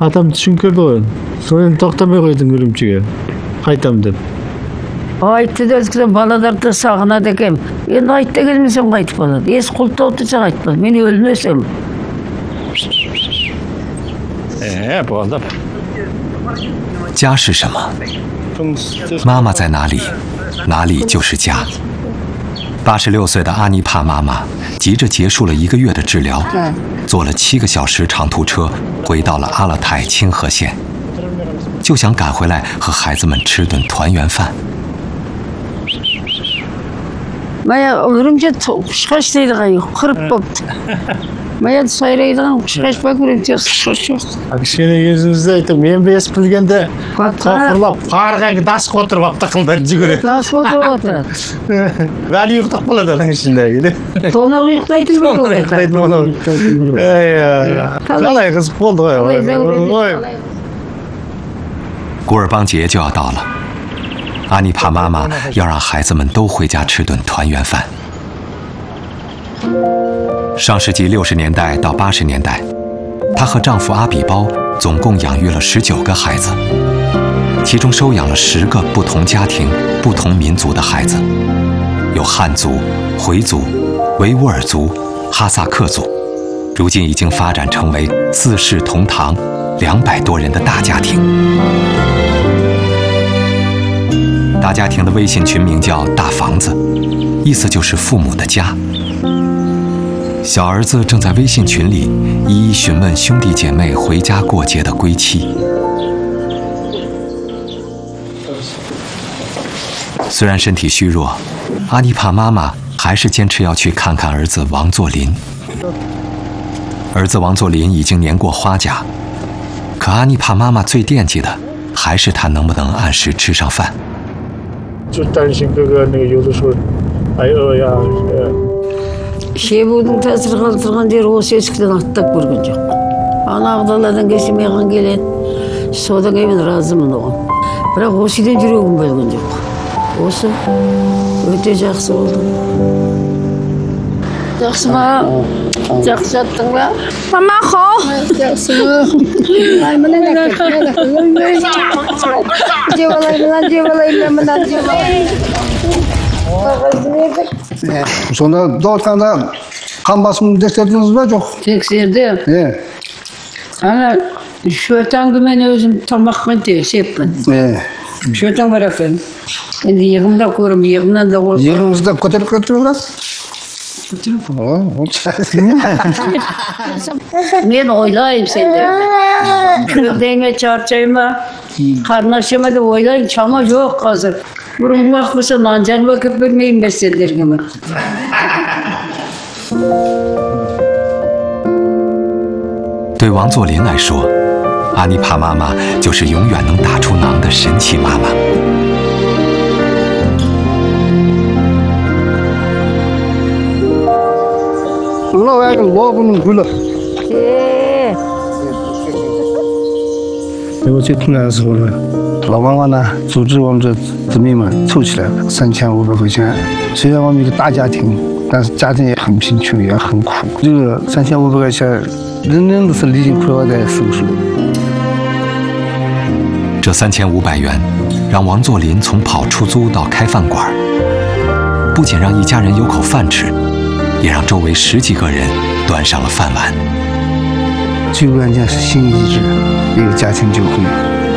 Атам түсінкерді ғой. Соны тоқтамай қойдың үрімшіге. Қайтам деп. Айтты да балаларды сағынады екен. Енді айтты келмесем қайтып болады. Ес құлтау тұрса қайтып болады. Мен өлмесем. болды. 家是什么？妈妈在哪里，哪里就是家。86岁的阿尼帕妈妈急着结束了1个月的治疗，坐了7个小时长途车回到了阿勒泰清河县，就想赶回来和孩子们吃顿团圆饭。 Maya örümce kuşkaç deydi gayı, kırıp koptu. Maya sayraydıgan kuşkaç bak örümce kuşkaç. Кішкене кезімізде айтып, мен бес білгенде қоқырлап, қарға дасық отырып апта қылдар жүгіреді. Дасық отырып отырады. Вәлі ұйықтап қалады оның ішінде. Тонақ ұйықтайтын бір қалай қызық болды ғой. 古尔邦节就要到了。 阿尼帕妈妈要让孩子们都回家吃顿团圆饭。上世纪60年代到80年代，她和丈夫阿比包总共养育了19个孩子，其中收养了10个不同家庭、不同民族的孩子，有汉族、回族、维吾尔族、哈萨克族，如今已经发展成为4世同堂、200多人的大家庭。 大家庭的微信群名叫“大房子”，意思就是父母的家。小儿子正在微信群里一一询问兄弟姐妹回家过节的归期。虽然身体虚弱，阿尼帕妈妈还是坚持要去看看儿子王作霖。儿子王作霖已经年过花甲，可阿尼帕妈妈最惦记的还是他能不能按时吃上饭。 就担心哥哥那个有的时候挨饿呀。 Шебудің тәсір қалдырған жері осы есіктен аттап көрген жоқ. Ана ағдалардан келсе маған келеді. Содан кейін мен разымын оған. Бірақ осы үйден жүрегім бөлген жоқ. Осы өте жақсы болды. Жақсы ма? Жақсы жаттың ба? Мама, хау. Жақсы ма? Ай, мына Sonra doğurtanda kan basımını teksterdiniz mi? Yok. Teksterdim. Ana şu öten ben özüm tamaqman seppin. Şu öten var efendim. Endi yığımda ko'rim, yığımdan da olsa. Yığınızda ko'tarib kettiribsiz? Men o'ylayman sende. Denga charchayma, qarnashima deb o'ylayman, chama yo'q hozir. Burun vaqt bo'lsa nonjan bo'lib bermayman ben senlarga. 对王作霖来说，阿尼帕妈妈就是永远能打出馕的神奇妈妈。 Lobu'nun gülü. 我最痛的时候了。 老王王呢，组织我们这姊妹们凑起来了3500块钱。虽然我们一个大家庭，但是家庭也很贫穷，也很苦。这个3500块钱，人人都是离苦了在收拾。 这3500元，让王作霖从跑出租到开饭馆，不仅让一家人有口饭吃。 也让周围10几个人端上了饭碗。 最关键是心意志，一个家庭就会